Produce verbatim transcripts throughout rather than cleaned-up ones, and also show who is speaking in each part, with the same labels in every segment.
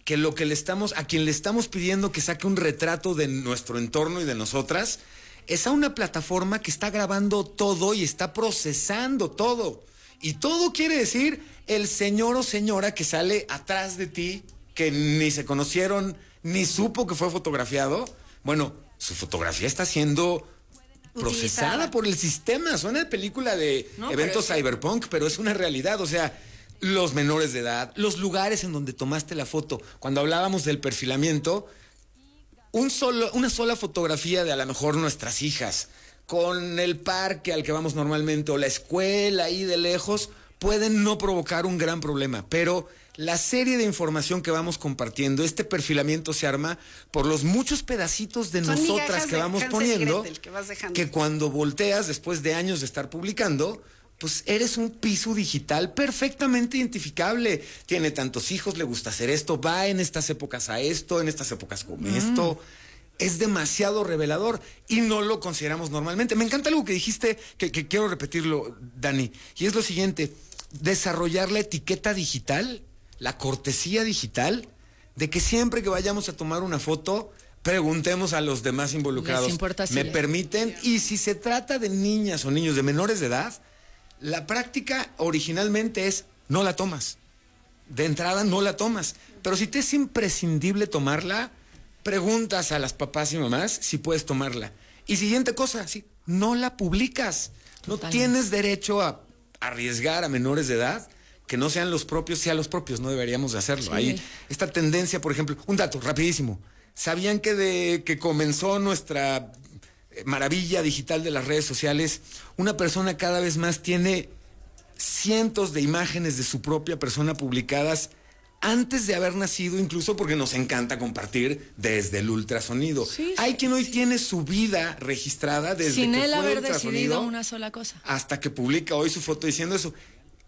Speaker 1: que lo que le estamos, a quien le estamos pidiendo que saque un retrato de nuestro entorno y de nosotras, es a una plataforma que está grabando todo y está procesando todo. Y todo quiere decir el señor o señora que sale atrás de ti, que ni se conocieron, ni supo que fue fotografiado. Bueno, su fotografía está siendo procesada utilizada por el sistema. Suena de película de no, eventos pero cyberpunk, pero es una realidad. O sea, los menores de edad, los lugares en donde tomaste la foto. Cuando hablábamos del perfilamiento, un solo, una sola fotografía de a lo mejor nuestras hijas, con el parque al que vamos normalmente o la escuela ahí de lejos, pueden no provocar un gran problema. Pero la serie de información que vamos compartiendo, este perfilamiento se arma por los muchos pedacitos de Son nosotras que vamos poniendo, Gretel, que, vas que cuando volteas después de años de estar publicando, pues eres un piso digital perfectamente identificable. Tiene tantos hijos, le gusta hacer esto, va en estas épocas a esto, en estas épocas come mm. esto. Es demasiado revelador y no lo consideramos normalmente. Me encanta algo que dijiste, que, que quiero repetirlo, Dani, y es lo siguiente: desarrollar la etiqueta digital, la cortesía digital, de que siempre que vayamos a tomar una foto, preguntemos a los demás involucrados, ¿me si permiten? Les... Y si se trata de niñas o niños de menores de edad, la práctica originalmente es no la tomas. De entrada no la tomas. Pero si te es imprescindible tomarla, preguntas a las papás y mamás si puedes tomarla. Y siguiente cosa, sí, no la publicas. Totalmente. No tienes derecho a arriesgar a menores de edad que no sean los propios, sean los propios, no deberíamos de hacerlo. Sí. Hay esta tendencia, por ejemplo, un dato rapidísimo. ¿Sabían que de que comenzó nuestra maravilla digital de las redes sociales, una persona cada vez más tiene cientos de imágenes de su propia persona publicadas antes de haber nacido, incluso porque nos encanta compartir desde el ultrasonido? Sí, Hay sí, quien hoy sí. tiene su vida registrada desde
Speaker 2: sin
Speaker 1: que
Speaker 2: él
Speaker 1: fue
Speaker 2: haber
Speaker 1: ultrasonido
Speaker 2: decidido una sola cosa,
Speaker 1: hasta que publica hoy su foto diciendo eso.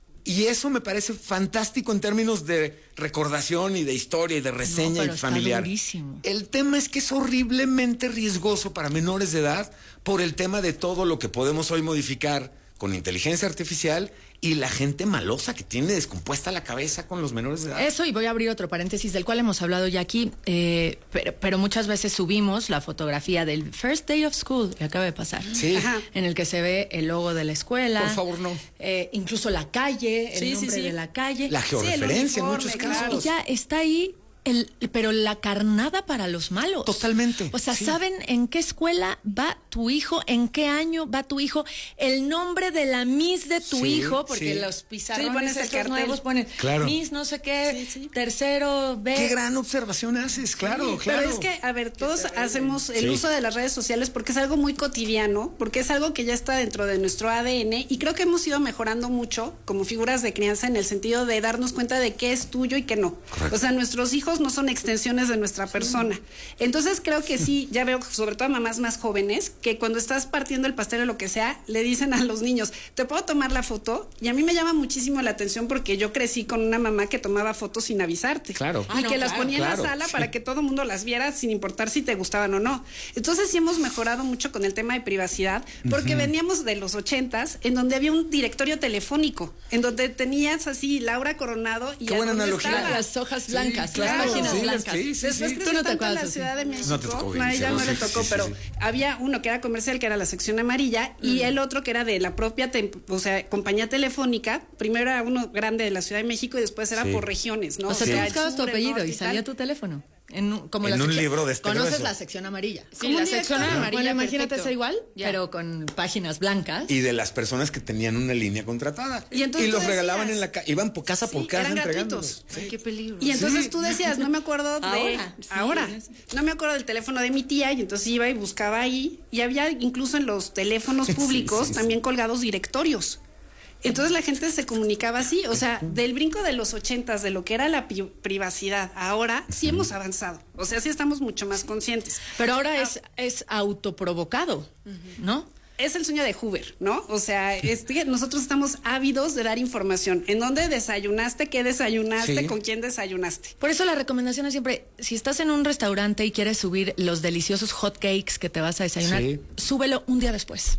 Speaker 1: Y eso me parece fantástico en términos de recordación y de historia y de reseña no, y familiar. El tema es que es horriblemente riesgoso para menores de edad por el tema de todo lo que podemos hoy modificar con inteligencia artificial y la gente malosa que tiene descompuesta la cabeza con los menores de edad.
Speaker 2: Eso, y voy a abrir otro paréntesis del cual hemos hablado ya aquí, eh, pero, pero muchas veces subimos la fotografía del First Day of School que acaba de pasar,
Speaker 1: sí.
Speaker 2: en el que se ve el logo de la escuela.
Speaker 1: Por favor, no.
Speaker 2: Eh, incluso la calle, el sí, nombre sí, sí. de la calle.
Speaker 1: La georreferencia sí, en muchos casos.
Speaker 2: Y ya está ahí. El, pero la carnada para los malos.
Speaker 1: Totalmente.
Speaker 2: O sea,
Speaker 1: sí.
Speaker 2: ¿saben en qué escuela va tu hijo? ¿En qué año va tu hijo? El nombre de la Miss de tu sí, hijo, porque sí. los pizarrones sí, estos nuevos ponen
Speaker 1: claro.
Speaker 2: Miss no sé qué, sí, sí. tercero, B.
Speaker 1: Qué gran observación haces, claro, sí, claro.
Speaker 3: Pero es que, a ver, todos hacemos el sí. uso de las redes sociales porque es algo muy cotidiano, porque es algo que ya está dentro de nuestro A D N y creo que hemos ido mejorando mucho como figuras de crianza en el sentido de darnos cuenta de qué es tuyo y qué no. Correcto. O sea, nuestros hijos no son extensiones de nuestra persona. Sí. Entonces creo que sí, ya veo sobre todo a mamás más jóvenes que cuando estás partiendo el pastel o lo que sea, le dicen a los niños, ¿te puedo tomar la foto? Y a mí me llama muchísimo la atención porque yo crecí con una mamá que tomaba fotos sin avisarte.
Speaker 1: Claro.
Speaker 3: Y ah, no, que las
Speaker 2: claro,
Speaker 3: ponía
Speaker 1: claro,
Speaker 3: en la sala
Speaker 1: sí.
Speaker 3: para que todo el mundo las viera sin importar si te gustaban o no. Entonces sí hemos mejorado mucho con el tema de privacidad porque uh-huh. veníamos de los ochentas en donde había un directorio telefónico, en donde tenías así Laura Coronado y
Speaker 1: qué buena analogía.
Speaker 3: Estaba.
Speaker 2: Las hojas blancas, sí,
Speaker 3: claro,
Speaker 2: las páginas
Speaker 1: sí,
Speaker 2: blancas.
Speaker 1: Sí, sí,
Speaker 3: Después
Speaker 1: sí.
Speaker 3: creció
Speaker 2: no
Speaker 3: tanto en la
Speaker 2: así.
Speaker 3: Ciudad de México,
Speaker 1: no te tocó bien,
Speaker 3: no, ya no
Speaker 1: sí,
Speaker 3: le
Speaker 1: sí,
Speaker 3: tocó,
Speaker 1: sí,
Speaker 3: pero
Speaker 1: sí.
Speaker 3: había uno que era comercial, que era la sección amarilla, mm. y el otro que era de la propia, te, o sea, compañía telefónica. Primero era uno grande de la Ciudad de México y después era sí. por regiones, ¿no?
Speaker 2: O sea,
Speaker 3: sí.
Speaker 2: tú buscabas tu apellido y
Speaker 3: y
Speaker 2: salía tu teléfono. En un, como
Speaker 1: en
Speaker 2: la
Speaker 1: un
Speaker 2: sección,
Speaker 1: libro de este
Speaker 2: ¿conoces
Speaker 1: grueso?
Speaker 2: La sección amarilla?
Speaker 3: Sí, la sección amarilla.
Speaker 2: Bueno, imagínate
Speaker 3: perfecto.
Speaker 2: eso igual,
Speaker 3: ya.
Speaker 2: pero con páginas blancas.
Speaker 1: Y de las personas que tenían una línea contratada.
Speaker 3: Y, entonces
Speaker 1: y los
Speaker 3: decías,
Speaker 1: regalaban en la casa, iban por casa
Speaker 3: sí,
Speaker 1: por casa
Speaker 3: eran
Speaker 1: entregándolos.
Speaker 3: gratuitos.
Speaker 2: Ay, qué peligro.
Speaker 3: Y entonces
Speaker 1: sí.
Speaker 3: tú decías, no me acuerdo de
Speaker 2: ahora, sí,
Speaker 3: ahora, no me acuerdo del teléfono de mi tía, y entonces iba y buscaba ahí, y había incluso en los teléfonos públicos sí, sí, sí. también colgados directorios. Entonces la gente se comunicaba así, o sea, del brinco de los ochentas, de lo que era la pi- privacidad, ahora sí hemos avanzado, o sea, sí estamos mucho más conscientes.
Speaker 2: Pero ahora ah. es, es autoprovocado, ¿no?
Speaker 3: Es el sueño de Hoover, ¿no? O sea, es que nosotros estamos ávidos de dar información. ¿En dónde desayunaste? ¿Qué desayunaste?
Speaker 1: Sí.
Speaker 3: ¿Con quién desayunaste?
Speaker 2: Por eso la recomendación es siempre, si estás en un restaurante y quieres subir los deliciosos hot cakes que te vas a desayunar, sí. súbelo un día después.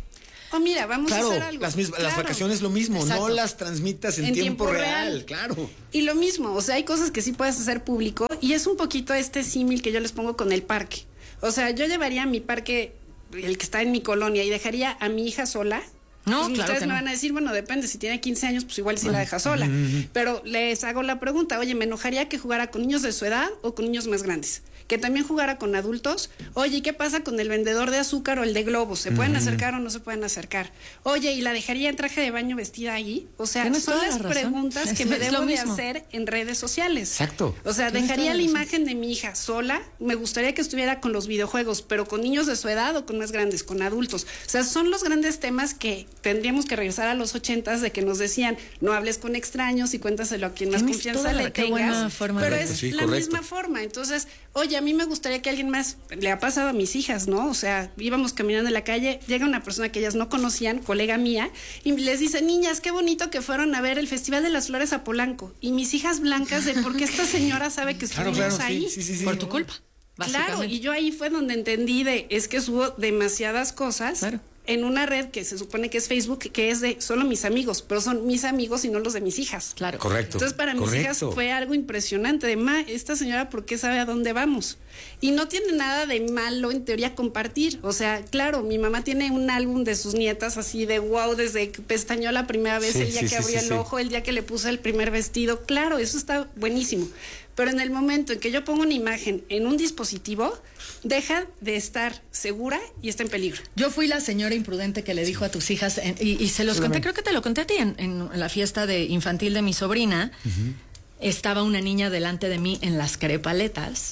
Speaker 3: Oh, mira, vamos
Speaker 1: claro,
Speaker 3: a hacer algo.
Speaker 1: Las, mismas,
Speaker 3: claro.
Speaker 1: las vacaciones lo mismo, Exacto. no las transmitas en, en tiempo, tiempo real, real, claro.
Speaker 3: Y lo mismo, o sea, hay cosas que sí puedes hacer público y es un poquito este símil que yo les pongo con el parque. O sea, yo llevaría a mi parque, el que está en mi colonia, y dejaría a mi hija sola.
Speaker 2: No,
Speaker 3: pues
Speaker 2: claro
Speaker 3: ustedes
Speaker 2: que
Speaker 3: me
Speaker 2: no.
Speaker 3: van a decir, bueno, depende, si tiene quince años, pues igual sí la deja sola. Uh-huh. Pero les hago la pregunta, oye, ¿me enojaría que jugara con niños de su edad o con niños más grandes? Que también jugara con adultos. Oye, ¿qué pasa con el vendedor de azúcar o el de globos? ¿Se pueden uh-huh. acercar o no se pueden acercar? Oye, ¿y la dejaría en traje de baño vestida ahí? O sea, Tienes son las la preguntas que es, me es debo de hacer en redes sociales.
Speaker 1: Exacto.
Speaker 3: O sea,
Speaker 1: Tienes
Speaker 3: dejaría la,
Speaker 1: la
Speaker 3: imagen de mi hija sola. Me gustaría que estuviera con los videojuegos, pero con niños de su edad o con más grandes, con adultos. O sea, son los grandes temas que tendríamos que regresar a los ochentas, de que nos decían, no hables con extraños y cuéntaselo a quien más confianza le tengas. Pero es sí, la correcto. misma forma. Entonces, oye, a mí me gustaría que alguien más, le ha pasado a mis hijas, ¿no? O sea, íbamos caminando en la calle, llega una persona que ellas no conocían, colega mía, y les dice, niñas, qué bonito que fueron a ver el Festival de las Flores a Polanco. Y mis hijas blancas de por qué esta señora sabe que estuvimos claro, claro, ahí.
Speaker 2: Sí, sí, sí, por tu culpa.
Speaker 3: Claro, y yo ahí fue donde entendí de, es que subo demasiadas cosas. Claro. En una red que se supone que es Facebook, que es de solo mis amigos, pero son mis amigos y no los de mis hijas.
Speaker 2: Claro.
Speaker 1: Correcto.
Speaker 3: Entonces, para
Speaker 1: correcto.
Speaker 3: mis hijas fue algo impresionante de, ma, esta señora, ¿por qué sabe a dónde vamos? Y no tiene nada de malo, en teoría, compartir. O sea, claro, mi mamá tiene un álbum de sus nietas así de wow, desde que pestañó la primera vez, sí, el día sí, que sí, abrió sí, el sí. ojo, el día que le puse el primer vestido. Claro, eso está buenísimo. Pero en el momento en que yo pongo una imagen en un dispositivo, deja de estar segura y está en peligro.
Speaker 2: Yo fui la señora imprudente que le dijo a tus hijas, en, y, y se los conté, creo que te lo conté a ti, en, en la fiesta de infantil de mi sobrina, uh-huh. estaba una niña delante de mí en las crepaletas,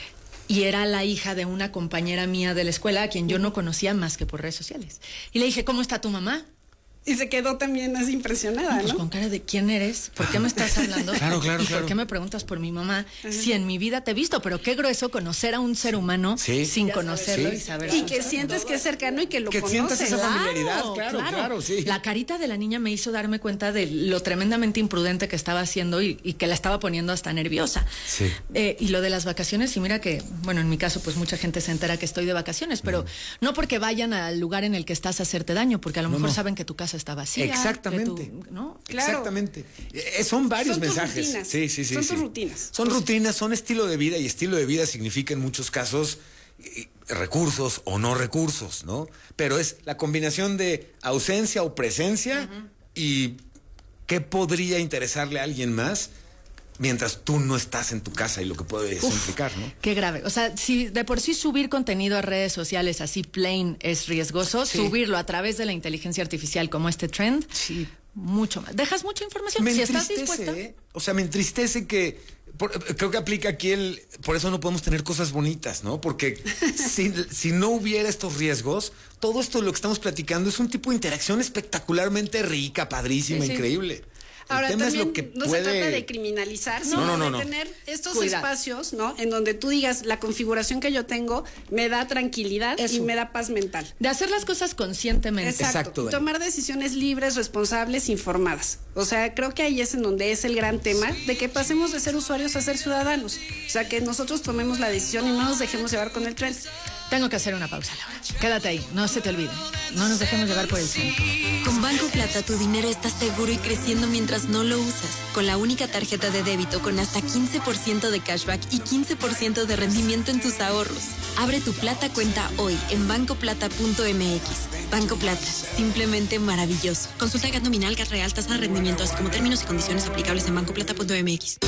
Speaker 2: y era la hija de una compañera mía de la escuela, a quien yo no conocía más que por redes sociales. Y le dije, ¿cómo está tu mamá?
Speaker 3: Y se quedó también así impresionada,
Speaker 2: pues
Speaker 3: ¿no?
Speaker 2: Con cara de ¿quién eres? ¿Por qué me estás hablando?
Speaker 1: Claro, claro,
Speaker 2: ¿Y
Speaker 1: claro.
Speaker 2: por qué me preguntas por mi mamá? Ajá. Si en mi vida te he visto, pero qué grueso conocer a un ser humano sí. sin ya conocerlo sí. y saber.
Speaker 3: Y que sientes que es cercano y que lo
Speaker 1: que
Speaker 3: conoces.
Speaker 1: Que sientes esa familiaridad, claro, claro,
Speaker 2: claro,
Speaker 1: claro, sí.
Speaker 2: La carita de la niña me hizo darme cuenta de lo tremendamente imprudente que estaba haciendo y, y que la estaba poniendo hasta nerviosa.
Speaker 1: Sí.
Speaker 2: Eh, y lo de las vacaciones, y mira que, bueno, en mi caso, pues mucha gente se entera que estoy de vacaciones, pero mm. no porque vayan al lugar en el que estás a hacerte daño, porque a lo no, mejor no. saben que tu casa está vacía.
Speaker 1: Exacto. Exactamente.
Speaker 2: Tu, ¿no?
Speaker 3: Claro.
Speaker 1: Exactamente. Eh, son varios
Speaker 3: son
Speaker 1: mensajes.
Speaker 3: Rutinas.
Speaker 1: Sí, sí, sí.
Speaker 3: Son
Speaker 1: sí.
Speaker 3: tus rutinas.
Speaker 1: Son rutinas, son estilo de vida y estilo de vida significa en muchos casos eh, recursos o no recursos, ¿no? Pero es la combinación de ausencia o presencia uh-huh. y qué podría interesarle a alguien más mientras tú no estás en tu casa y lo que puede eso implicar, ¿no?
Speaker 2: Qué grave. O sea, si de por sí subir contenido a redes sociales así plain es riesgoso, sí. subirlo a través de la inteligencia artificial como este trend, sí. mucho más. Dejas mucha información.
Speaker 1: Me
Speaker 2: si
Speaker 1: entristece,
Speaker 2: estás dispuesta.
Speaker 1: ¿eh? O sea, me entristece que por, creo que aplica aquí el por eso no podemos tener cosas bonitas, ¿no? Porque si, si no hubiera estos riesgos, todo esto de lo que estamos platicando es un tipo de interacción espectacularmente rica, padrísima, sí, sí. increíble.
Speaker 3: Ahora,
Speaker 1: el tema
Speaker 3: también
Speaker 1: es lo que
Speaker 3: no
Speaker 1: puede...
Speaker 3: se trata de criminalizar, sino
Speaker 1: no, no, no,
Speaker 3: de
Speaker 1: no.
Speaker 3: tener estos
Speaker 2: Cuidado.
Speaker 3: espacios, ¿no? En donde tú digas, la configuración que yo tengo me da tranquilidad Eso. y me da paz mental.
Speaker 2: De hacer las cosas conscientemente.
Speaker 3: Exacto. Exacto. Tomar decisiones libres, responsables, informadas. O sea, creo que ahí es en donde es el gran tema de que pasemos de ser usuarios a ser ciudadanos. O sea, que nosotros tomemos la decisión y no nos dejemos llevar con el tren.
Speaker 2: Tengo que hacer una pausa, Laura. Quédate ahí, no se te olvide. No nos dejemos llevar por el tren.
Speaker 4: Con Banco Plata tu dinero está seguro y creciendo mientras no lo usas. Con la única tarjeta de débito con hasta quince por ciento de cashback y quince por ciento de rendimiento en tus ahorros. Abre tu Plata cuenta hoy en banco plata punto m x. Banco Plata, simplemente maravilloso. Consulta G A T nominal, G A T real, tasa de rendimiento, así como términos y condiciones aplicables en banco plata punto m x.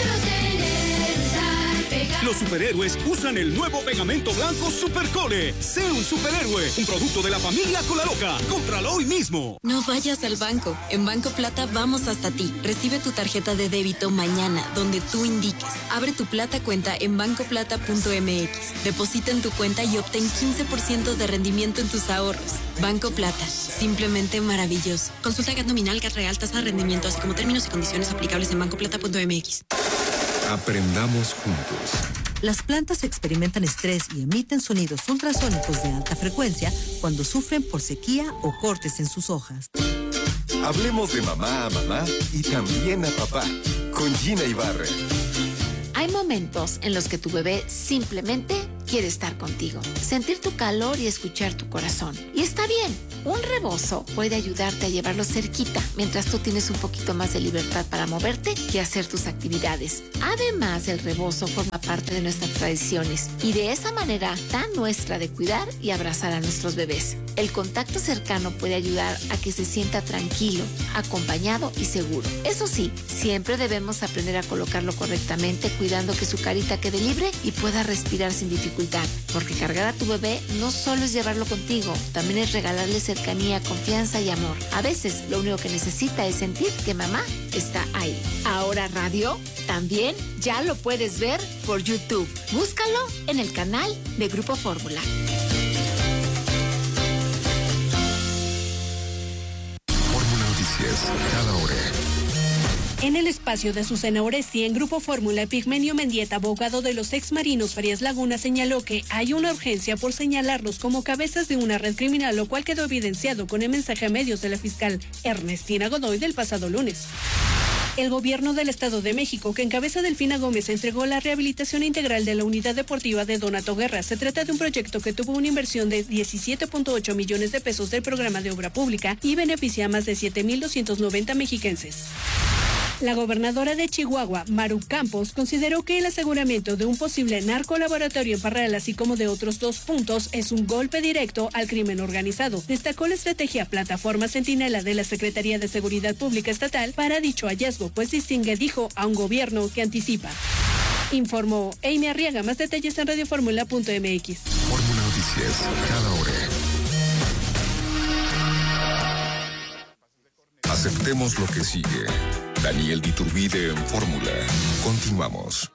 Speaker 5: Los superhéroes usan el nuevo pegamento blanco Supercole. Sé un superhéroe, un producto de la familia Colaloca. Cómpralo hoy mismo.
Speaker 4: No vayas al banco. En Banco Plata vamos hasta ti. Recibe tu tarjeta de débito mañana, donde tú indiques. Abre tu Plata cuenta en banco plata punto m x. Deposita en tu cuenta y obtén quince por ciento de rendimiento en tus ahorros. Banco Plata, simplemente maravilloso. Consulta G A T nominal, G A T real, tasa de rendimiento, así como términos y condiciones aplicables en banco plata punto m x.
Speaker 6: Aprendamos juntos.
Speaker 7: Las plantas experimentan estrés y emiten sonidos ultrasónicos de alta frecuencia cuando sufren por sequía o cortes en sus hojas.
Speaker 6: Hablemos de mamá a mamá y también a papá, con Gina Ibarra.
Speaker 8: Hay momentos en los que tu bebé simplemente quiere estar contigo, sentir tu calor y escuchar tu corazón. Y está bien. Un rebozo puede ayudarte a llevarlo cerquita mientras tú tienes un poquito más de libertad para moverte y hacer tus actividades. Además, el rebozo forma parte de nuestras tradiciones y de esa manera tan nuestra de cuidar y abrazar a nuestros bebés. El contacto cercano puede ayudar a que se sienta tranquilo, acompañado y seguro. Eso sí, siempre debemos aprender a colocarlo correctamente, cuidando que su carita quede libre y pueda respirar sin dificultad. Porque cargar a tu bebé no solo es llevarlo contigo, también es regalarle cercanía, confianza y amor. A veces lo único que necesita es sentir que mamá está ahí. Ahora Radio también ya lo puedes ver por YouTube. Búscalo en el canal de Grupo Fórmula.
Speaker 6: Fórmula Noticias, cada hora.
Speaker 9: En el espacio de Azucena Oresti, en Grupo Fórmula, Epigmenio Mendieta, abogado de los exmarinos Farías Laguna, señaló que hay una urgencia por señalarlos como cabezas de una red criminal, lo cual quedó evidenciado con el mensaje a medios de la fiscal Ernestina Godoy del pasado lunes. El gobierno del Estado de México, que en cabeza Delfina Gómez, entregó la rehabilitación integral de la unidad deportiva de Donato Guerra. Se trata de un proyecto que tuvo una inversión de diecisiete punto ocho millones de pesos del programa de obra pública y beneficia a más de siete mil doscientos noventa mexiquenses. La gobernadora de Chihuahua, Maru Campos, consideró que el aseguramiento de un posible narcolaboratorio en Parral, así como de otros dos puntos, es un golpe directo al crimen organizado. Destacó la estrategia Plataforma Centinela de la Secretaría de Seguridad Pública Estatal para dicho hallazgo, pues distingue, dijo, a un gobierno que anticipa. Informó Amy Arriaga. Más detalles en radioformula punto m x.
Speaker 6: Fórmula Noticias, cada hora. Aceptemos lo que sigue. Daniel Iturbide en Fórmula. Continuamos.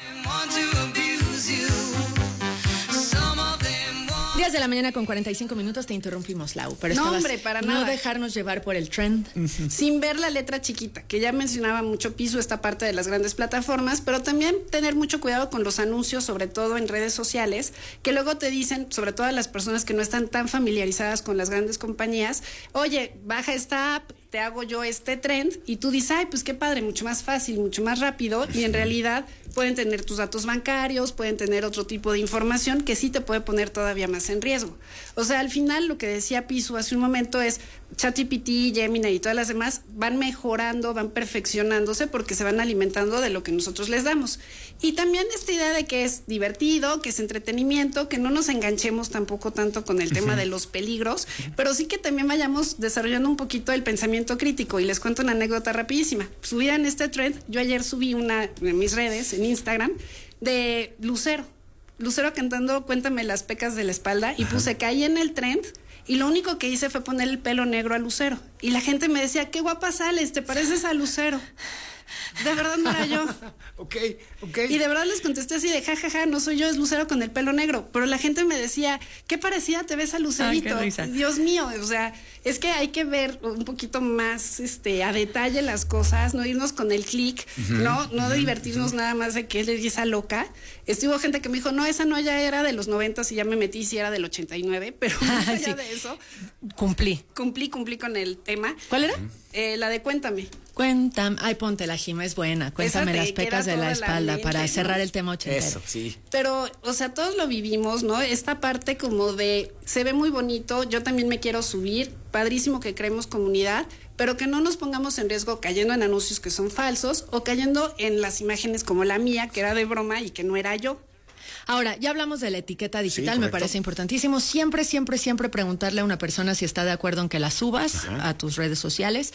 Speaker 2: diez de la mañana con cuarenta y cinco minutos, te interrumpimos, Lau. Pero
Speaker 3: no, hombre, para
Speaker 2: no
Speaker 3: nada.
Speaker 2: dejarnos llevar por el trend.
Speaker 3: Sin ver la letra chiquita, que ya mencionaba mucho Piso, esta parte de las grandes plataformas, pero también tener mucho cuidado con los anuncios, sobre todo en redes sociales, que luego te dicen, sobre todo a las personas que no están tan familiarizadas con las grandes compañías, oye, baja esta app, te hago yo este trend, y tú dices, ay, pues qué padre, mucho más fácil, mucho más rápido, y en realidad pueden tener tus datos bancarios, pueden tener otro tipo de información que sí te puede poner todavía más en riesgo. O sea, al final lo que decía Pisu hace un momento es ChatGPT, Gemini y todas las demás van mejorando, van perfeccionándose porque se van alimentando de lo que nosotros les damos. Y también esta idea de que es divertido, que es entretenimiento, que no nos enganchemos tampoco tanto con el tema de los peligros, pero sí que también vayamos desarrollando un poquito el pensamiento crítico. Y les cuento una anécdota rapidísima. Subieran este trend, yo ayer subí una en mis redes, en Instagram, de Lucero. Lucero cantando Cuéntame las pecas de la espalda, y puse caí en el trend, y lo único que hice fue poner el pelo negro a Lucero. Y la gente me decía, qué guapa sales, te pareces a Lucero. De verdad no era yo.
Speaker 1: Ok, ok.
Speaker 3: Y de verdad les contesté así de jajaja, ja, ja, no soy yo, es Lucero con el pelo negro. Pero la gente me decía, qué parecida te ves a Lucerito.
Speaker 2: Ay, qué
Speaker 3: Dios mío, o sea, es que hay que ver un poquito más este a detalle las cosas, no irnos con el clic, uh-huh, no, no uh-huh, divertirnos uh-huh. nada más de que es esa loca. Estuvo gente que me dijo, no, esa no ya era de los noventas y ya me metí, sí era del ochenta y nueve, pero más allá sí. de eso.
Speaker 2: Cumplí.
Speaker 3: Cumplí, cumplí con el tema.
Speaker 2: ¿Cuál era?
Speaker 3: Eh, la de Cuéntame.
Speaker 2: Cuéntame, ay, ponte la Jima, es buena. Cuéntame
Speaker 3: Esa
Speaker 2: las pecas de la espalda
Speaker 3: la mente,
Speaker 2: para
Speaker 3: ¿no?
Speaker 2: cerrar el tema ochentero.
Speaker 1: Eso, sí.
Speaker 3: Pero, o sea, todos lo vivimos, ¿no? Esta parte como de, se ve muy bonito, yo también me quiero subir, padrísimo que creemos comunidad, pero que no nos pongamos en riesgo cayendo en anuncios que son falsos o cayendo en las imágenes como la mía, que era de broma y que no era yo.
Speaker 2: Ahora, ya hablamos de la etiqueta digital,
Speaker 1: sí,
Speaker 2: me parece importantísimo. Siempre, siempre, siempre preguntarle a una persona si está de acuerdo en que la subas Ajá. a tus redes sociales.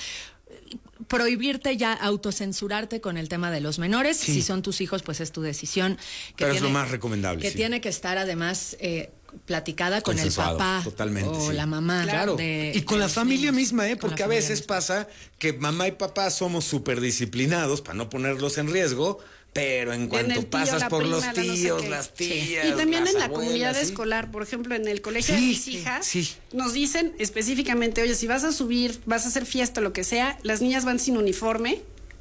Speaker 2: Prohibirte ya autocensurarte con el tema de los menores. Sí. Si son tus hijos, pues es tu decisión. Que
Speaker 1: Pero
Speaker 2: tiene,
Speaker 1: es lo más recomendable.
Speaker 2: Que
Speaker 1: sí.
Speaker 2: tiene que estar además eh, platicada con el papá
Speaker 1: totalmente,
Speaker 2: o
Speaker 1: sí.
Speaker 2: la mamá.
Speaker 1: Claro.
Speaker 2: De,
Speaker 1: y con la familia niños. misma, ¿eh? Porque a veces
Speaker 2: misma.
Speaker 1: pasa que mamá y papá somos súper disciplinados para no ponerlos en riesgo. Pero en cuanto en tío, pasas por prima, los tíos, no sé las tías.
Speaker 3: Sí. Y también
Speaker 1: las
Speaker 3: en la
Speaker 1: abuelas,
Speaker 3: comunidad
Speaker 1: ¿sí?
Speaker 3: escolar, por ejemplo, en el colegio
Speaker 1: sí,
Speaker 3: de mis hijas,
Speaker 1: sí.
Speaker 3: nos dicen específicamente, oye, si vas a subir, vas a hacer fiesta, lo que sea, las niñas van sin uniforme.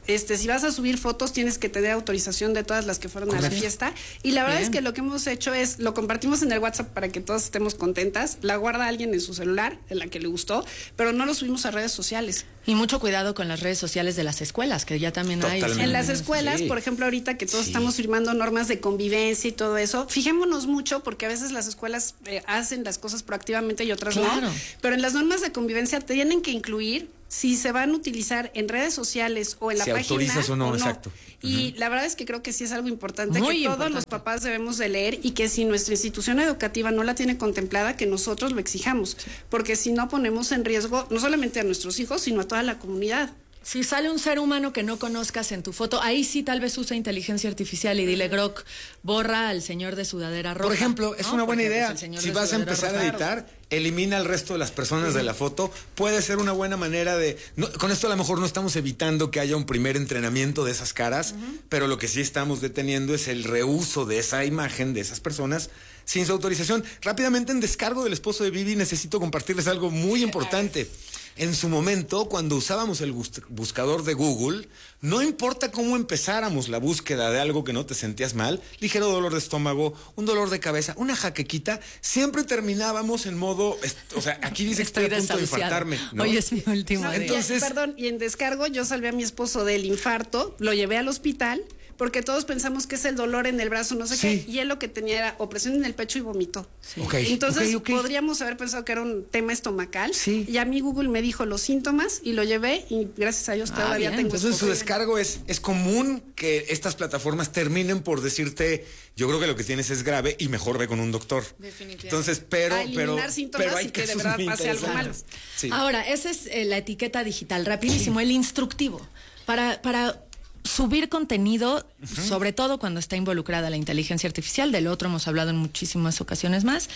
Speaker 3: Este, si vas a subir fotos, tienes que tener autorización de todas las que fueron Correcto. A la fiesta. Y la verdad Bien. Es que lo que hemos hecho es, lo compartimos en el WhatsApp para que todos estemos contentas, la guarda alguien en su celular, en la que le gustó, pero no lo subimos a redes sociales.
Speaker 2: Y mucho cuidado con las redes sociales de las escuelas, que ya también Totalmente. Hay.
Speaker 3: En las escuelas, sí. por ejemplo, ahorita que todos sí. estamos firmando normas de convivencia y todo eso, fijémonos mucho, porque a veces las escuelas eh, hacen las cosas proactivamente y otras claro. no. Pero en las normas de convivencia tienen que incluir si se van a utilizar en redes sociales o en la
Speaker 1: si
Speaker 3: página
Speaker 1: autorizas o no,
Speaker 3: o no.
Speaker 1: Exacto.
Speaker 3: Y uh-huh. la verdad es que creo que sí es algo importante
Speaker 2: Muy
Speaker 3: que
Speaker 2: importante.
Speaker 3: Todos los papás debemos de leer y que si nuestra institución educativa no la tiene contemplada, que nosotros lo exijamos, sí. porque si no ponemos en riesgo no solamente a nuestros hijos, sino a toda la comunidad.
Speaker 2: Si sale un ser humano que no conozcas en tu foto, ahí sí tal vez usa inteligencia artificial y dile, Grok, borra al señor de sudadera roja.
Speaker 1: Por ejemplo, es ¿no? una buena
Speaker 2: Porque,
Speaker 1: idea.
Speaker 2: Pues,
Speaker 1: si vas a empezar roja, a editar, claro. elimina al resto de las personas uh-huh. de la foto. Puede ser una buena manera de... No, con esto a lo mejor no estamos evitando que haya un primer entrenamiento de esas caras, uh-huh. pero lo que sí estamos deteniendo es el reuso de esa imagen, de esas personas, sin su autorización. Rápidamente, en descargo del esposo de Vivi, necesito compartirles algo muy importante. En su momento, cuando usábamos el buscador de Google, no importa cómo empezáramos la búsqueda de algo que no te sentías mal, ligero dolor de estómago, un dolor de cabeza, una jaquequita, siempre terminábamos en modo, o sea, aquí dice que estoy, estoy a punto de infartarme, ¿no?
Speaker 2: Hoy es mi último
Speaker 3: no,
Speaker 2: día.
Speaker 3: Entonces, perdón, y en descargo yo salvé a mi esposo del infarto, lo llevé al hospital, porque todos pensamos que es el dolor en el brazo, no sé sí. qué, y él lo que tenía era opresión en el pecho y vomitó.
Speaker 1: Sí. Okay.
Speaker 3: Entonces
Speaker 1: okay, okay.
Speaker 3: podríamos haber pensado que era un tema estomacal,
Speaker 1: sí.
Speaker 3: y a mí Google me dijo los síntomas y lo llevé y gracias a Dios todavía ah, tengo.
Speaker 1: Entonces su descargo es, es común que estas plataformas terminen por decirte, yo creo que lo que tienes es grave y mejor ve con un doctor.
Speaker 3: Definitivamente.
Speaker 1: Entonces, pero,
Speaker 3: a eliminar
Speaker 1: pero,
Speaker 3: síntomas
Speaker 1: pero hay
Speaker 3: y que de verdad pase algo malo.
Speaker 2: Sí. Ahora, esa es eh, la etiqueta digital, rapidísimo, sí. el instructivo. Para, para subir contenido, uh-huh. sobre todo cuando está involucrada la inteligencia artificial, del otro hemos hablado en muchísimas ocasiones más,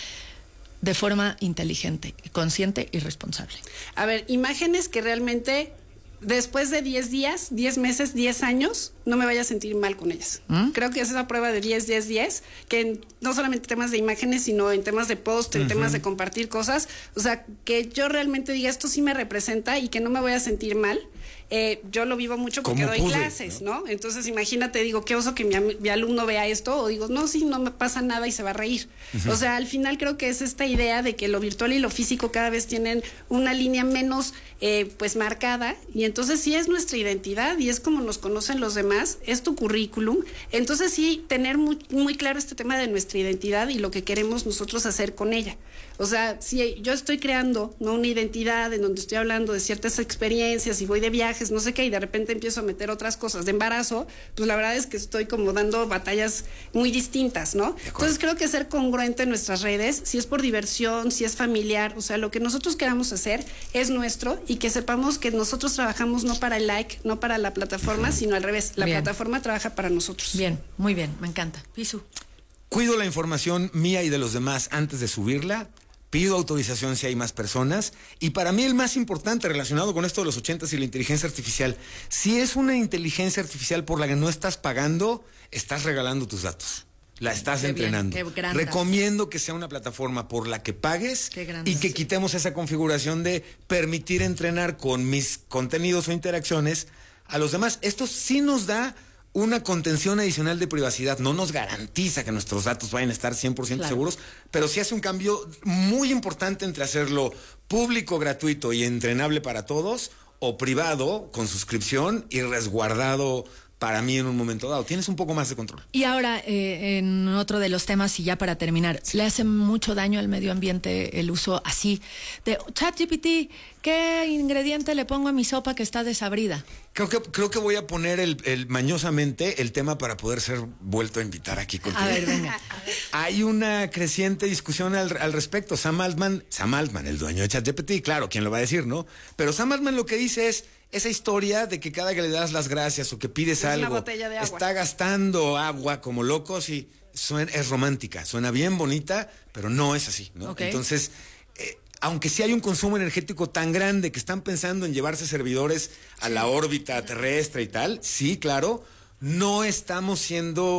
Speaker 2: de forma inteligente, consciente y responsable.
Speaker 3: A ver, imágenes que realmente después de diez días, diez meses, diez años, no me vaya a sentir mal con ellas. ¿Mm? Creo que es esa prueba de diez, diez, diez, que en, no solamente temas de imágenes, sino en temas de post, en uh-huh. temas de compartir cosas, o sea, que yo realmente diga, esto sí me representa y que no me voy a sentir mal. Eh, yo lo vivo mucho porque doy pude, clases, ¿no? ¿no? Entonces, imagínate, digo, qué oso que mi, mi alumno vea esto, o digo, no, sí, no me pasa nada y se va a reír. Uh-huh. O sea, al final creo que es esta idea de que lo virtual y lo físico cada vez tienen una línea menos, eh, pues, marcada, y entonces sí es nuestra identidad y es como nos conocen los demás, es tu currículum. Entonces sí, tener muy, muy claro este tema de nuestra identidad y lo que queremos nosotros hacer con ella. O sea, si yo estoy creando, ¿no?, una identidad en donde estoy hablando de ciertas experiencias y voy de viajes, no sé qué, y de repente empiezo a meter otras cosas de embarazo, pues la verdad es que estoy como dando batallas muy distintas, ¿no? Entonces creo que ser congruente en nuestras redes, si es por diversión, si es familiar, o sea, lo que nosotros queramos hacer es nuestro y que sepamos que nosotros trabajamos no para el like, no para la plataforma, sino al revés, la bien. plataforma trabaja para nosotros.
Speaker 2: Bien, muy bien, me encanta. Pisu.
Speaker 1: Cuido la información mía y de los demás antes de subirla. Pido autorización si hay más personas. Y para mí el más importante relacionado con esto de los ochentas y la inteligencia artificial, si es una inteligencia artificial por la que no estás pagando, estás regalando tus datos. La estás qué entrenando. Bien, qué Recomiendo que sea una plataforma por la que pagues y que quitemos esa configuración de permitir entrenar con mis contenidos o interacciones a los demás. Esto sí nos da una contención adicional de privacidad. No nos garantiza que nuestros datos vayan a estar cien por ciento claro. seguros, pero sí hace un cambio muy importante entre hacerlo público, gratuito y entrenable para todos, o privado, con suscripción y resguardado para mí en un momento dado. Tienes un poco más de control.
Speaker 2: Y ahora, eh, en otro de los temas, y ya para terminar, sí. ¿le hace mucho daño al medio ambiente el uso así de ChatGPT? ¿Qué ingrediente le pongo a mi sopa que está desabrida?
Speaker 1: Creo que, creo que voy a poner el, el mañosamente el tema para poder ser vuelto a invitar aquí contigo.
Speaker 2: A ver, venga.
Speaker 1: Hay una creciente discusión al, al respecto. Sam Altman, Sam Altman, el dueño de ChatGPT, claro, ¿quién lo va a decir, no? Pero Sam Altman lo que dice es esa historia de que cada que le das las gracias o que pides es algo, está gastando agua como locos y suena, es romántica, suena bien bonita, pero no es así, ¿no? Okay. Entonces, eh, aunque sí hay un consumo energético tan grande que están pensando en llevarse servidores a sí. la órbita terrestre y tal, sí, claro, no estamos siendo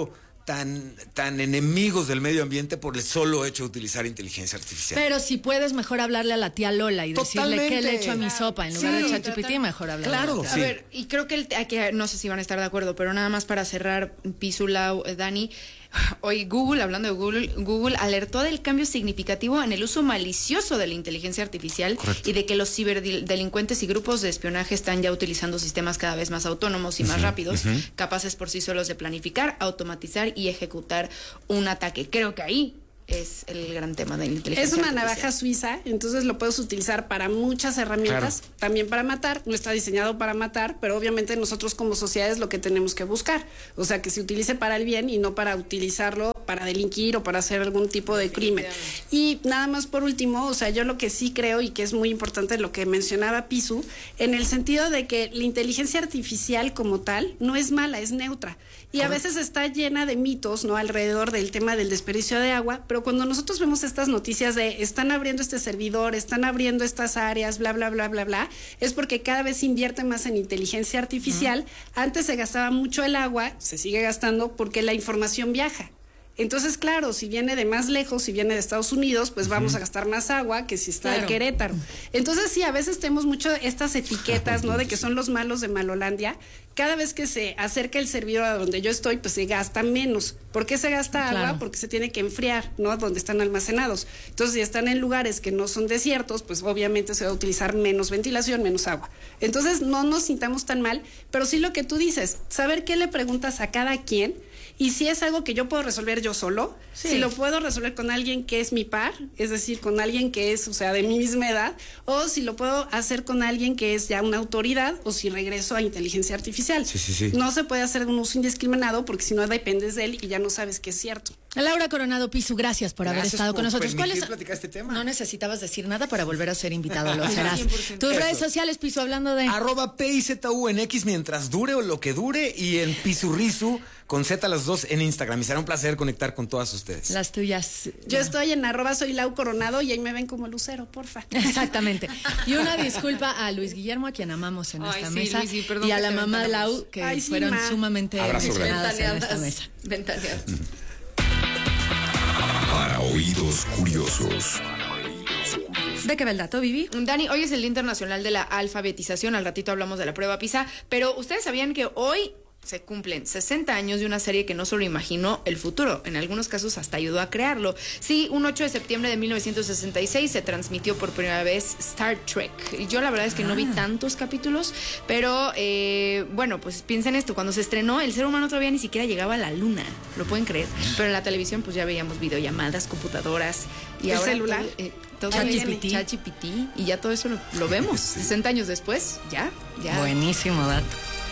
Speaker 1: tan, tan enemigos del medio ambiente por el solo hecho de utilizar inteligencia artificial.
Speaker 2: Pero si puedes mejor hablarle a la tía Lola y decirle qué le echo a mi sopa en lugar
Speaker 10: Sí,
Speaker 2: de ChatGPT, mejor hablarle.
Speaker 1: Claro,
Speaker 10: A
Speaker 1: sí.
Speaker 10: ver, y creo que, el, aquí, no sé si van a estar de acuerdo, pero nada más para cerrar, Pisu, Lau, eh, Dani, hoy Google, hablando de Google, Google alertó del cambio significativo en el uso malicioso de la inteligencia artificial. Correcto. Y de que los ciberdelincuentes y grupos de espionaje están ya utilizando sistemas cada vez más autónomos y más uh-huh, rápidos, uh-huh. capaces por sí solos de planificar, automatizar y ejecutar un ataque. Creo que ahí es el gran tema de la inteligencia
Speaker 3: Es una
Speaker 10: artificial.
Speaker 3: navaja suiza, entonces lo puedes utilizar para muchas herramientas, claro. también para matar, no está diseñado para matar, pero obviamente nosotros como sociedad es lo que tenemos que buscar, o sea, que se utilice para el bien y no para utilizarlo para delinquir o para hacer algún tipo de crimen. Y nada más por último, o sea, yo lo que sí creo y que es muy importante lo que mencionaba Pisu, en el sentido de que la inteligencia artificial como tal no es mala, es neutra. Y a veces está llena de mitos, ¿no? Alrededor del tema del desperdicio de agua, pero cuando nosotros vemos estas noticias de están abriendo este servidor, están abriendo estas áreas, bla, bla, bla, bla, bla, es porque cada vez se invierte más en inteligencia artificial. Uh-huh. Antes se gastaba mucho el agua, se sigue gastando porque la información viaja. Entonces, claro, si viene de más lejos, si viene de Estados Unidos, pues uh-huh. vamos a gastar más agua que si está claro. en Querétaro. Entonces, sí, a veces tenemos mucho estas etiquetas, ¿no? De que son los malos de Malolandia. Cada vez que se acerca el servidor a donde yo estoy, pues se gasta menos. ¿Por qué se gasta claro. agua? Porque se tiene que enfriar, ¿no? Donde están almacenados. Entonces, si están en lugares que no son desiertos, pues obviamente se va a utilizar menos ventilación, menos agua. Entonces, no nos sintamos tan mal, pero sí lo que tú dices, saber qué le preguntas a cada quien. Y si es algo que yo puedo resolver yo solo, sí. si lo puedo resolver con alguien que es mi par, es decir, con alguien que es, o sea, de mi misma edad, o si lo puedo hacer con alguien que es ya una autoridad, o si regreso a inteligencia artificial.
Speaker 1: Sí, sí, sí.
Speaker 3: No se puede hacer un uso indiscriminado porque si no dependes de él y ya no sabes que es cierto.
Speaker 2: Laura Coronado Pisu, gracias por
Speaker 1: gracias
Speaker 2: haber estado
Speaker 1: por
Speaker 2: con nosotros.
Speaker 1: ¿Cuál es? Platicar este tema.
Speaker 2: No necesitabas decir nada para volver a ser invitado, lo serás. Tus Eso. redes sociales, Pisu, hablando de...
Speaker 1: Arroba P I Z U en X mientras dure o lo que dure y en Pisurrisu con Z las dos en Instagram. Y será un placer conectar con todas ustedes.
Speaker 2: Las tuyas.
Speaker 3: Yo no. estoy en arroba soy Lau Coronado y ahí me ven como Lucero, porfa.
Speaker 2: Exactamente. Y una disculpa a Luis Guillermo, a quien amamos en Ay, esta sí, mesa,
Speaker 10: Luis, sí, perdón,
Speaker 2: y a la mamá de Lau, que Ay, sí, fueron ma. sumamente mencionadas en esta mesa.
Speaker 10: Ventaneadas.
Speaker 6: Para oídos curiosos.
Speaker 2: ¿De qué va el dato, Vivi?
Speaker 10: Dani, hoy es el Día Internacional de la Alfabetización. Al ratito hablamos de la prueba PISA. Pero ustedes sabían que hoy se cumplen sesenta años de una serie que no solo imaginó el futuro, en algunos casos hasta ayudó a crearlo. Sí, un ocho de septiembre de mil novecientos sesenta y seis se transmitió por primera vez Star Trek. Yo la verdad es que ah. no vi tantos capítulos, pero eh, bueno, pues piensen esto, cuando se estrenó el ser humano todavía ni siquiera llegaba a la luna, lo pueden creer, pero en la televisión pues ya veíamos videollamadas, computadoras y
Speaker 3: ¿El
Speaker 10: ahora
Speaker 3: celular?
Speaker 10: todo, eh, todo ChatGPT. ChatGPT y ya todo eso lo, lo vemos. Sí. sesenta años después, ya, ya.
Speaker 2: Buenísimo dato.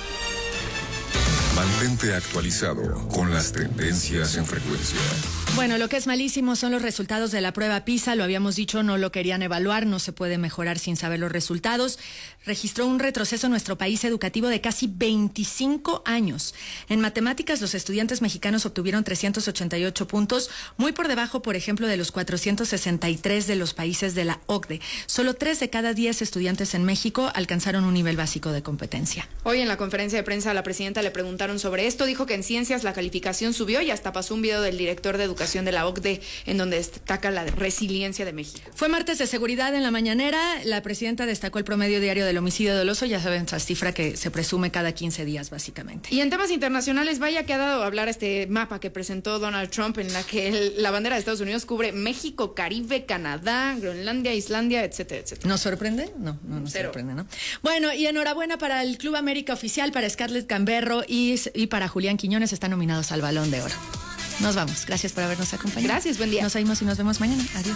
Speaker 6: Mantente actualizado con las tendencias en frecuencia.
Speaker 2: Bueno, lo que es malísimo son los resultados de la prueba PISA, lo habíamos dicho, no lo querían evaluar, no se puede mejorar sin saber los resultados. Registró un retroceso en nuestro país educativo de casi veinticinco años. En matemáticas, los estudiantes mexicanos obtuvieron trescientos ochenta y ocho puntos, muy por debajo, por ejemplo, de los cuatrocientos sesenta y tres de los países de la O C D E. Solo tres de cada diez estudiantes en México alcanzaron un nivel básico de competencia.
Speaker 10: Hoy en la conferencia de prensa a la presidenta le preguntaron sobre esto, dijo que en ciencias la calificación subió y hasta pasó un video del director de educación de la O C D E en donde destaca la resiliencia de México.
Speaker 2: Fue martes de seguridad en la mañanera, la presidenta destacó el promedio diario del homicidio doloso, ya saben, esa cifra que se presume cada quince días básicamente.
Speaker 10: Y en temas internacionales, vaya que ha dado a hablar este mapa que presentó Donald Trump en la que el, la bandera de Estados Unidos cubre México, Caribe, Canadá, Groenlandia, Islandia, etcétera, etcétera.
Speaker 2: ¿Nos sorprende? No, no nos Cero. sorprende, ¿no? Bueno, y enhorabuena para el Club América Oficial, para Scarlett Camberro y, y para Julián Quiñones, están nominados al Balón de Oro. Nos vamos. Gracias por habernos acompañado.
Speaker 10: Gracias, buen día.
Speaker 2: Nos oímos y nos vemos mañana. Adiós.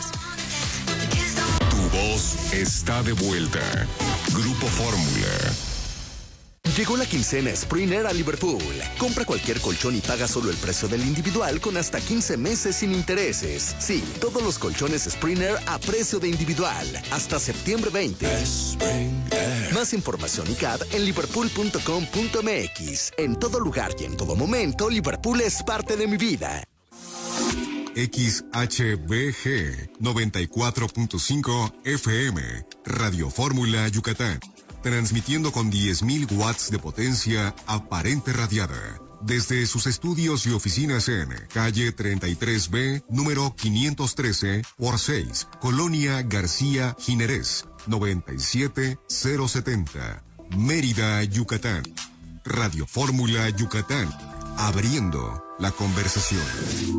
Speaker 6: Tu voz está de vuelta. Grupo Fórmula.
Speaker 11: Llegó la quincena Springer a Liverpool. Compra cualquier colchón y paga solo el precio del individual con hasta quince meses sin intereses. Sí, todos los colchones Springer a precio de individual. Hasta septiembre veinte. Más información y C A D en liverpool punto com punto m x. En todo lugar y en todo momento, Liverpool es parte de mi vida.
Speaker 12: X H B G noventa y cuatro punto cinco F M. Radio Fórmula Yucatán. Transmitiendo con diez mil watts de potencia aparente radiada desde sus estudios y oficinas en calle treinta y tres B, número quinientos trece por seis, Colonia García Ginerés, noventa y siete cero setenta, Mérida, Yucatán. Radio Fórmula Yucatán, abriendo la conversación.